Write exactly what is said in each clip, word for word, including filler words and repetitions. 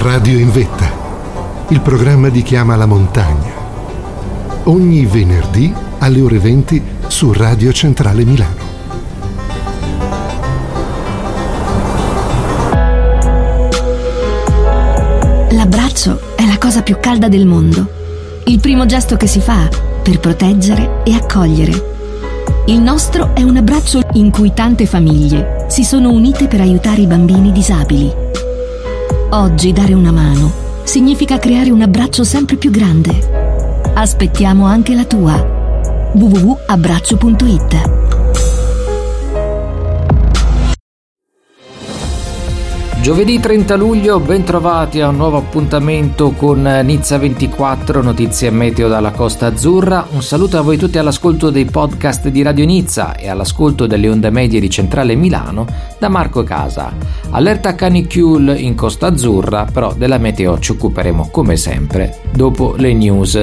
Radio in Vetta, il programma di Chiama la Montagna. Ogni venerdì alle ore venti su Radio Centrale Milano. L'abbraccio è la cosa più calda del mondo. Il primo gesto che si fa per proteggere e accogliere. Il nostro è un abbraccio in cui tante famiglie si sono unite per aiutare i bambini disabili. Oggi dare una mano significa creare un abbraccio sempre più grande. Aspettiamo anche la tua. w w w punto abbraccio punto i t. Giovedì trenta luglio, ben trovati a un nuovo appuntamento con Nizza ventiquattro, notizie meteo dalla Costa Azzurra. Un saluto a voi tutti all'ascolto dei podcast di Radio Nizza e all'ascolto delle onde medie di Centrale Milano da Marco Casa. Allerta canicule in Costa Azzurra, però della meteo ci occuperemo come sempre dopo le news.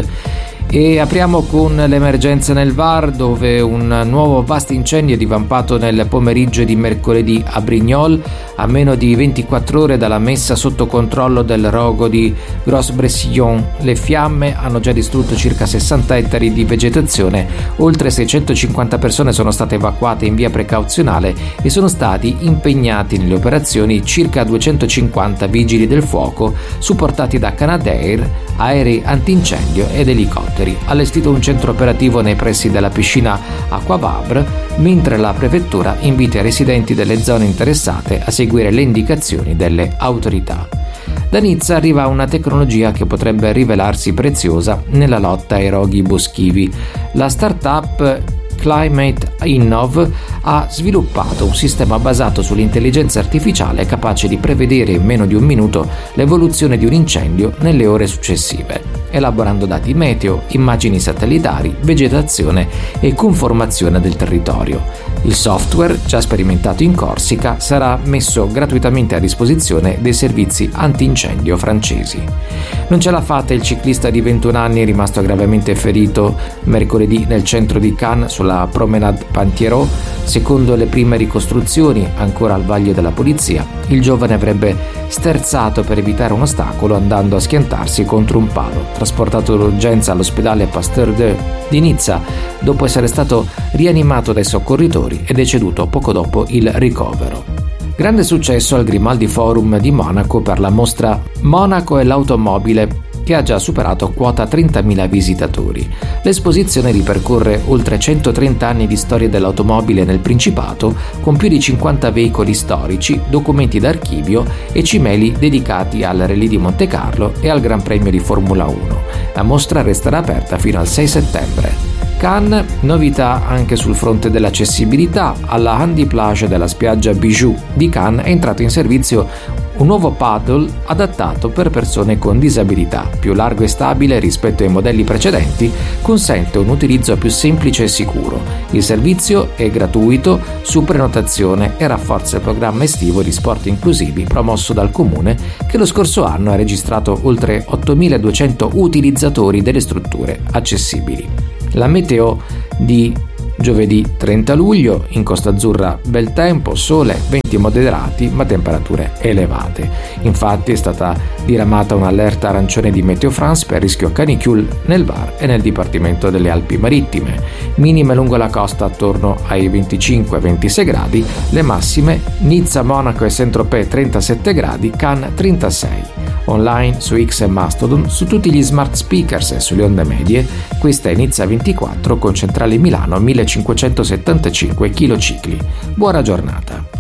E apriamo con l'emergenza nel V A R, dove un nuovo vasto incendio è divampato nel pomeriggio di mercoledì a Brignoles, a meno di ventiquattro ore dalla messa sotto controllo del rogo di Gros-Bressillon. Le fiamme hanno già distrutto circa sessanta ettari di vegetazione, oltre seicentocinquanta persone sono state evacuate in via precauzionale e sono stati impegnati nelle operazioni circa duecentocinquanta vigili del fuoco, supportati da Canadair, aerei antincendio ed elicotteri. Allestito un centro operativo nei pressi della piscina Aquavabre, mentre la prefettura invita i residenti delle zone interessate a seguire le indicazioni delle autorità. Da Nizza arriva una tecnologia che potrebbe rivelarsi preziosa nella lotta ai roghi boschivi. La startup Climate Innov ha sviluppato un sistema basato sull'intelligenza artificiale capace di prevedere in meno di un minuto l'evoluzione di un incendio nelle ore successive, elaborando dati meteo, immagini satellitari, vegetazione e conformazione del territorio. Il software, già sperimentato in Corsica, sarà messo gratuitamente a disposizione dei servizi antincendio francesi. Non ce l'ha fatta il ciclista di ventuno anni rimasto gravemente ferito mercoledì nel centro di Cannes sulla Promenade Panthiero. Secondo le prime ricostruzioni, ancora al vaglio della polizia, il giovane avrebbe sterzato per evitare un ostacolo andando a schiantarsi contro un palo. Trasportato d'urgenza all'ospedale Pasteur deux di Nizza, dopo essere stato rianimato dai soccorritori e deceduto poco dopo il ricovero. Grande successo al Grimaldi Forum di Monaco per la mostra Monaco e l'automobile, che ha già superato quota trentamila visitatori. L'esposizione ripercorre oltre centotrenta anni di storia dell'automobile nel Principato, con più di cinquanta veicoli storici, documenti d'archivio e cimeli dedicati al Rallye di Monte Carlo e al Gran Premio di Formula uno. La mostra resterà aperta fino al sei settembre. Cannes, novità anche sul fronte dell'accessibilità. Alla Handy Plage della spiaggia Bijou di Cannes è entrato in servizio un nuovo paddle adattato per persone con disabilità, più largo e stabile rispetto ai modelli precedenti, consente un utilizzo più semplice e sicuro. Il servizio è gratuito su prenotazione e rafforza il programma estivo di sport inclusivi promosso dal Comune, che lo scorso anno ha registrato oltre ottomiladuecento utilizzatori delle strutture accessibili. La meteo di giovedì trenta luglio: in Costa Azzurra bel tempo, sole, venti moderati ma temperature elevate. Infatti è stata diramata un'allerta arancione di Meteo France per rischio canicule nel V A R e nel Dipartimento delle Alpi Marittime. Minime lungo la costa attorno ai venticinque ventisei gradi, le massime Nizza, Monaco e Saint-Tropez trentasette gradi, Cannes trentasei. Online, su X e Mastodon, su tutti gli smart speakers e sulle onde medie. Questa è Nizza ventiquattro con centrale Milano millecinquecentosettantacinque kHz. Buona giornata.